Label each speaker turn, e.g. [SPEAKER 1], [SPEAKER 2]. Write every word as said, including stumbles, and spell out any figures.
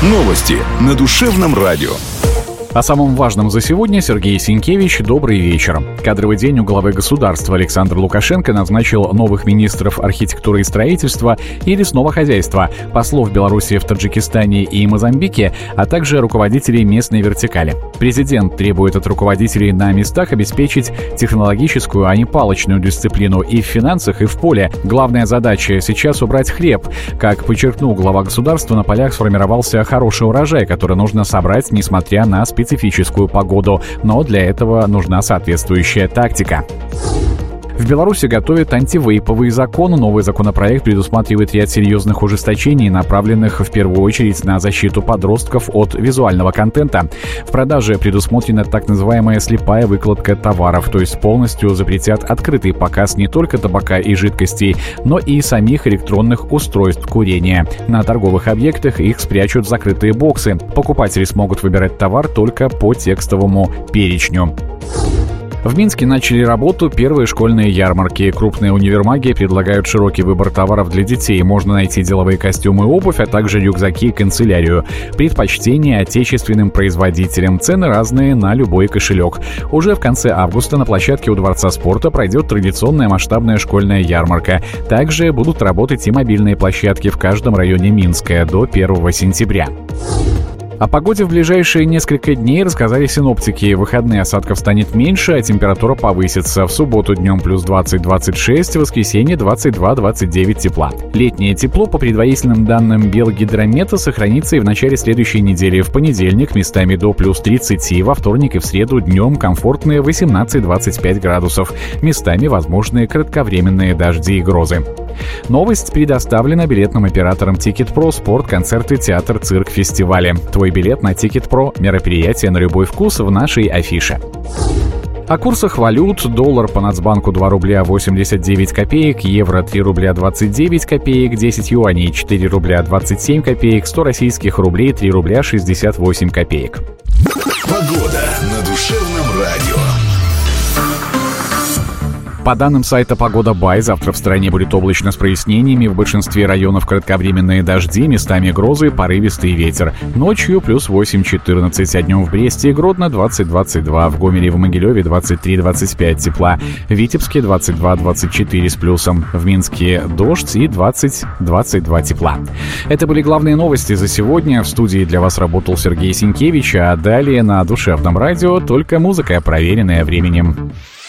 [SPEAKER 1] Новости на Душевном радио.
[SPEAKER 2] О самом важном за сегодня Сергей Сенкевич. Добрый вечер. Кадровый день у главы государства. Александр Лукашенко назначил новых министров архитектуры и строительства и лесного хозяйства, послов Беларуси в Таджикистане и Мозамбике, а также руководителей местной вертикали. Президент требует от руководителей на местах обеспечить технологическую, а не палочную дисциплину и в финансах, и в поле. Главная задача сейчас убрать хлеб. Как подчеркнул глава государства, на полях сформировался хороший урожай, который нужно собрать, несмотря на специфику. специфическую погоду, но для этого нужна соответствующая тактика. В Беларуси готовят антивейповый закон. Новый законопроект предусматривает ряд серьезных ужесточений, направленных в первую очередь на защиту подростков от визуального контента. В продаже предусмотрена так называемая слепая выкладка товаров, то есть полностью запретят открытый показ не только табака и жидкостей, но и самих электронных устройств курения. На торговых объектах их спрячут в закрытые боксы. Покупатели смогут выбирать товар только по текстовому перечню. В Минске начали работу первые школьные ярмарки. Крупные универмаги предлагают широкий выбор товаров для детей. Можно найти деловые костюмы и обувь, а также рюкзаки и канцелярию. Предпочтение отечественным производителям. Цены разные на любой кошелек. Уже в конце августа на площадке у Дворца спорта пройдет традиционная масштабная школьная ярмарка. Также будут работать и мобильные площадки в каждом районе Минска до первого сентября. О погоде в ближайшие несколько дней рассказали синоптики. В выходные осадков станет меньше, а температура повысится. В субботу днем плюс двадцать - двадцать шесть, в воскресенье двадцать два - двадцать девять тепла. Летнее тепло, по предварительным данным Белгидромета, сохранится и в начале следующей недели. В понедельник местами до плюс тридцати, во вторник и в среду днем комфортные восемнадцать - двадцать пять градусов. Местами возможны кратковременные дожди и грозы. Новость предоставлена билетным оператором Ticket.Pro, спорт, концерты, театр, цирк, фестивали. Твой билет на Ticket.Pro. Мероприятие на любой вкус в нашей афише. О курсах валют. Доллар по Нацбанку два рубля восемьдесят девять копеек, евро три рубля двадцать девять копеек, десять юаней четыре рубля двадцать семь копеек, сто российских рублей три рубля шестьдесят восемь копеек.
[SPEAKER 1] Погода на Душевном радио.
[SPEAKER 2] По данным сайта «Погода Бай», завтра в стране будет облачно с прояснениями. В большинстве районов кратковременные дожди, местами грозы, порывистый ветер. Ночью плюс восемь - четырнадцать, а днем в Бресте и Гродно двадцать - двадцать два, в Гомеле и в Могилеве двадцать три - двадцать пять тепла, в Витебске двадцать два - двадцать четыре с плюсом, в Минске дождь и двадцать - двадцать два тепла. Это были главные новости за сегодня. В студии для вас работал Сергей Сенкевич, а далее на Душевном радио только музыка, проверенная временем.